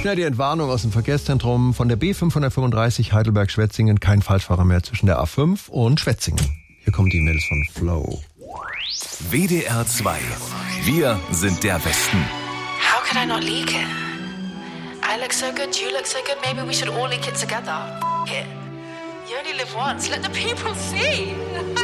schnell die Entwarnung aus dem Verkehrszentrum von der B535 Heidelberg-Schwetzingen. Kein Falschfahrer mehr zwischen der A5 und Schwetzingen. Hier kommen die Mails von Flo. WDR 2. Wir sind der Westen. How could I not leak it? I look so good, you look so good, maybe we should all leak it together. It. You only live once, let the people see.